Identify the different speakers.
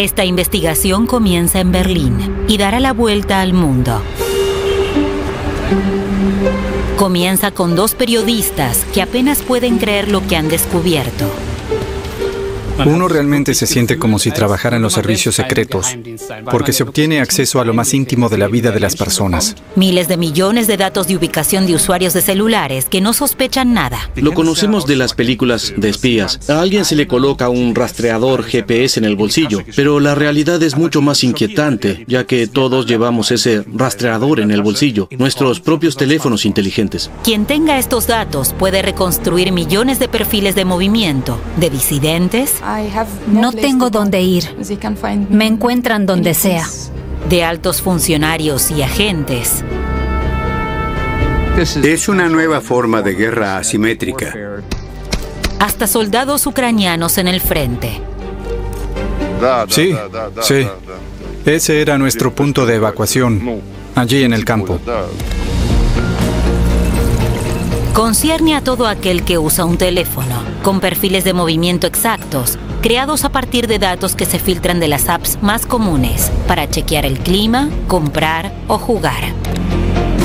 Speaker 1: Esta investigación comienza en Berlín y dará la vuelta al mundo. Comienza con dos periodistas que apenas pueden creer lo que han descubierto.
Speaker 2: Uno realmente se siente como si trabajara en los servicios secretos, porque se obtiene acceso a lo más íntimo de la vida de las personas.
Speaker 1: Miles de millones de datos de ubicación de usuarios de celulares que no sospechan nada.
Speaker 3: Lo conocemos de las películas de espías. A alguien se le coloca un rastreador GPS en el bolsillo, pero la realidad es mucho más inquietante, ya que todos llevamos ese rastreador en el bolsillo, nuestros propios teléfonos inteligentes.
Speaker 1: Quien tenga estos datos puede reconstruir millones de perfiles de movimiento, de disidentes,
Speaker 4: No tengo dónde ir. Me encuentran donde sea.
Speaker 1: de altos funcionarios y agentes,
Speaker 5: Es una nueva forma de guerra asimétrica.
Speaker 1: hasta soldados ucranianos en el frente.
Speaker 2: Sí, sí. Ese era nuestro punto de evacuación, allí en el campo.
Speaker 1: Concierne a todo aquel que usa un teléfono, con perfiles de movimiento exactos, creados a partir de datos que se filtran de las apps más comunes para chequear el clima, comprar o jugar.